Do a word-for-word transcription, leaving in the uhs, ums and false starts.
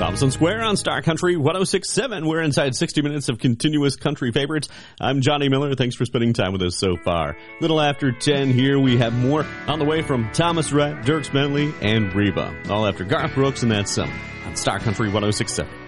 Dobson Square on Star Country one oh six point seven. We're inside sixty minutes of continuous country favorites. I'm Johnny Miller. Thanks for spending time with us so far. Little after ten here, we have more on the way from Thomas Rhett, Dierks Bentley, and Reba. All after Garth Brooks and that song on Star Country one oh six point seven.